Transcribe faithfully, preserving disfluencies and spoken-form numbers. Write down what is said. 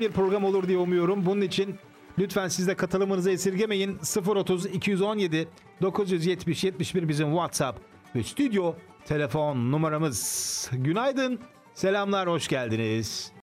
bir program olur diye umuyorum. Bunun için lütfen siz de katılımınızı esirgemeyin. sıfır otuz iki on yedi dokuz yüz yetmiş yetmiş bir bizim WhatsApp ve stüdyo telefon numaramız. Günaydın, selamlar, hoş geldiniz.